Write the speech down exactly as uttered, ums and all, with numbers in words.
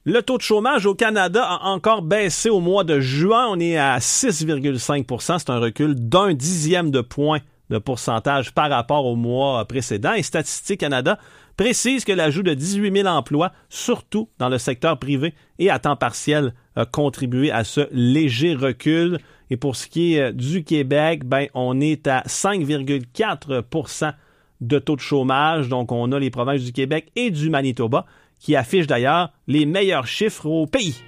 Le taux de chômage au Canada a encore baissé au mois de juin. On est à six virgule cinq pour cent. C'est un recul d'un dixième de point de pourcentage par rapport au mois précédent. Et Statistique Canada précise que l'ajout de dix-huit mille emplois, surtout dans le secteur privé et à temps partiel, a contribué à ce léger recul. Et pour ce qui est du Québec, ben, on est à cinq virgule quatre pour cent de taux de chômage. Donc, on a les provinces du Québec et du Manitoba qui affichent d'ailleurs les meilleurs chiffres au pays.